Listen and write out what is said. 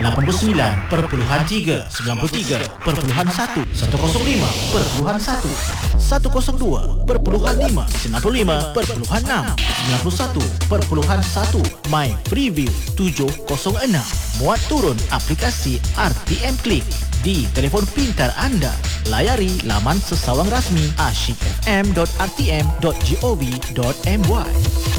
89.3, 93.1, 105.1, 102.5, 95.6, 91.1. My Preview 706. Muat turun aplikasi RTM Klik di telefon pintar anda. Layari laman sesawang rasmi asyikfm.rtm.gov.my.